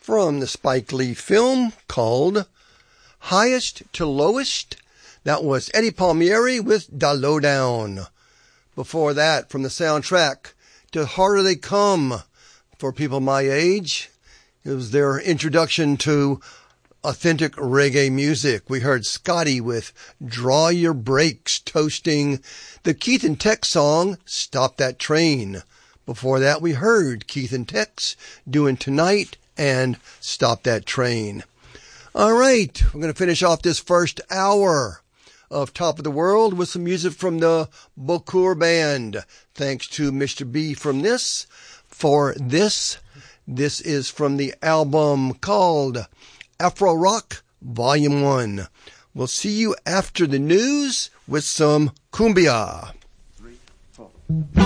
from the Spike Lee film called Highest to Lowest. That was Eddie Palmieri with Da Lowdown. Before that, from the soundtrack to Harder They Come, for people my age, it was their introduction to authentic reggae music. We heard Scotty with Draw Your Brakes, toasting the Keith and Tex song, Stop That Train. Before that, we heard Keith and Tex doing Tonight and Stop That Train. All right, we're going to finish off this first hour of Top of the World with some music from the Bokur Band. Thanks to Mr. B from this. For this is from the album called Afro Rock Volume 1. We'll see you after the news with some cumbia. 3, 4.